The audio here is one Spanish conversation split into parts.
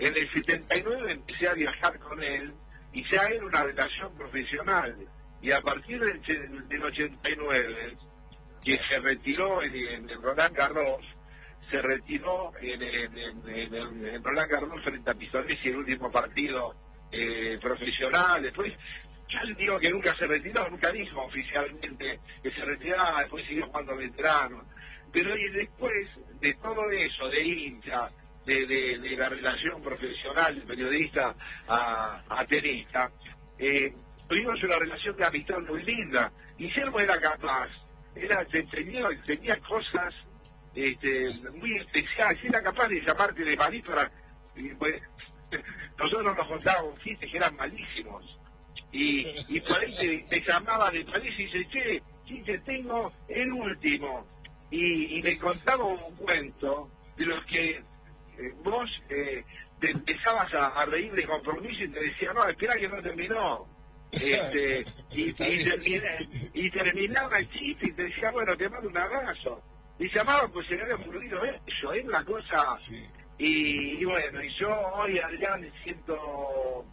En el 79 empecé a viajar con él y ya era una relación profesional. Y a partir del 89, que se retiró en Roland Garros, se retiró en Roland Garros frente a Pistolesi el último partido profesional. Después, ya le digo que nunca se retiró, nunca dijo oficialmente que se retiraba, después siguió jugando veterano. Pero y después de todo eso, de hincha, de la relación profesional de periodista a tenista, tuvimos una relación de amistad muy linda. Guillermo era capaz, tenía cosas muy especiales, era capaz de llamarte de París para... pues, nosotros nos contábamos chistes que eran malísimos, y por ahí te llamaba de París y dice, che, tengo el último, y me contaba un cuento de los que vos te empezabas a reír de compromiso y te decía, no, espera que no terminó. Y terminaba el chiste y te decía, bueno, te mando un abrazo. Y llamaba pues se le había ocurrido eso, es una cosa. Sí. Y bueno, y yo hoy, Adrián, siento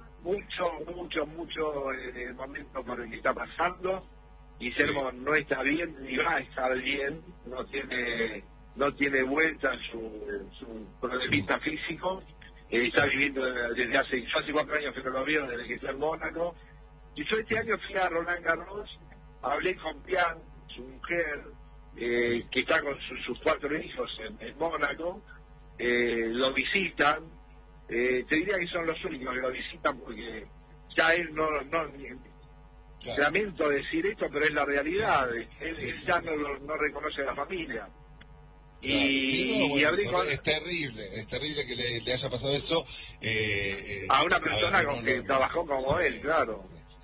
mucho el momento por el que está pasando. Guillermo no está bien, ni va a estar bien, no tiene vuelta su problemita físico. Está viviendo desde hace 4 años que no lo veo, desde que está en Mónaco. Y yo este año fui a Roland Garros, hablé con Pian, su mujer, que está con sus 4 hijos en Mónaco, lo visitan. Te diría que son los únicos que lo visitan porque ya él no Claro. lamento decir esto, pero es la realidad. Sí, Él ya no reconoce a la familia. Es terrible que le haya pasado eso a una persona con que trabajó como él, claro.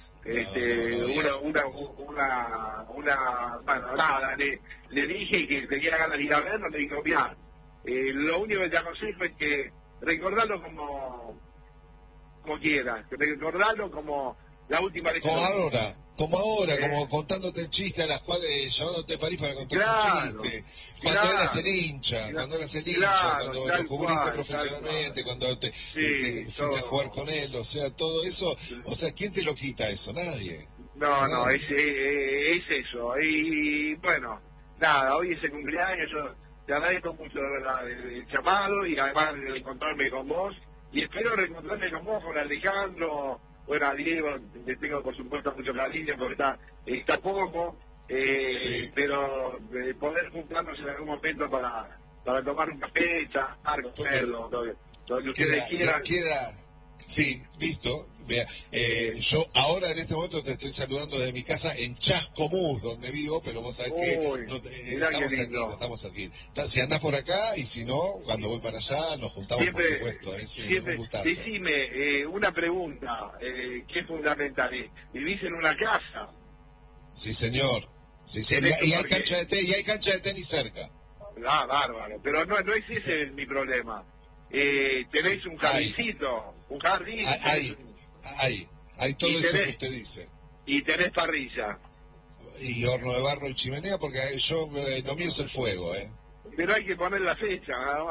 Bueno, nada, le dije que tenía ganas de ir a verlo, me dijo, mira, lo único que te aconsejo es que recordarlo como quieras, recordarlo como la última vez. Como ahora, como contándote el chiste a las cuales, llevándote a París para contar un chiste, cuando eras el hincha, cuando lo cubriste profesionalmente, cuando te fuiste a jugar con él, o sea, todo eso, o sea, ¿quién te lo quita eso? Nadie. No, es eso, y bueno, nada, hoy es el cumpleaños, yo te agradezco mucho el llamado y además de encontrarme con vos, y espero reencontrarme con vos, con Alejandro. Bueno, a Diego le tengo por supuesto mucho cariño porque está poco, pero poder juntarnos en algún momento para tomar un café, charlar, comerlo, lo que ustedes quieran. Sí, listo. Vea, yo ahora en este momento te estoy saludando desde mi casa en Chascomús, donde vivo, pero vos sabés que estamos cerquita. Si andás por acá y si no, cuando voy para allá nos juntamos, por supuesto. Es un gustazo. Decime una pregunta que es fundamental. ¿Vivís en una casa? Sí, señor. Sí, y hay cancha de tenis cerca. Ah, bárbaro. Pero no es ese mi problema. Tenés un jardincito, un jardín. Hay todo eso que usted dice. Y tenés parrilla. Y horno de barro y chimenea, porque lo mío es el fuego, Pero hay que poner la fecha, nada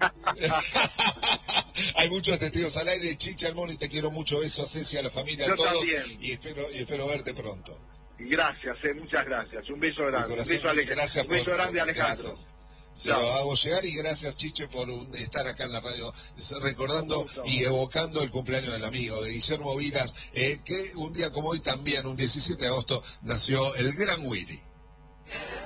más. Hay muchos testigos al aire. Chicha, Almoni, te quiero mucho. Beso a Ceci, a la familia, a todos. También. Y espero verte pronto. Gracias, muchas gracias. Un beso grande. Un beso, Alejandro. Un beso grande, Alejandro. Gracias. Se lo hago llegar y gracias, Chiche, por estar acá en la radio recordando y evocando el cumpleaños del amigo de Guillermo Vilas, que un día como hoy también, un 17 de agosto, nació el gran Willy.